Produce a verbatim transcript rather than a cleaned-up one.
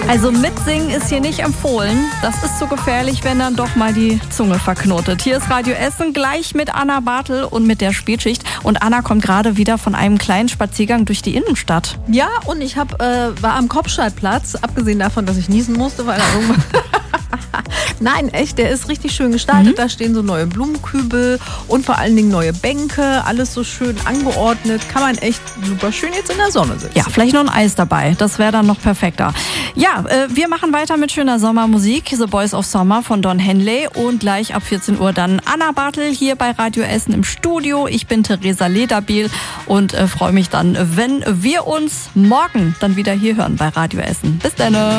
Also mitsingen ist hier nicht empfohlen. Das ist so gefährlich, wenn dann doch mal die Zunge verknotet. Hier ist Radio Essen, gleich mit Anna Bartel und mit der Spätschicht. Und Anna kommt gerade wieder von einem kleinen Spaziergang durch die Innenstadt. Ja, und ich hab, äh, war am Kopfstadtplatz, abgesehen davon, dass ich niesen musste, weil da irgendwann... Nein, echt, der ist richtig schön gestaltet. Mhm. Da stehen so neue Blumenkübel und vor allen Dingen neue Bänke. Alles so schön angeordnet. Kann man echt super schön jetzt in der Sonne sitzen. Ja, vielleicht noch ein Eis dabei. Das wäre dann noch perfekter. Ja, äh, wir machen weiter mit schöner Sommermusik. The Boys of Summer von Don Henley. Und gleich ab vierzehn Uhr dann Anna Bartel hier bei Radio Essen im Studio. Ich bin Theresa Lederbiel und äh, freue mich dann, wenn wir uns morgen dann wieder hier hören bei Radio Essen. Bis dann.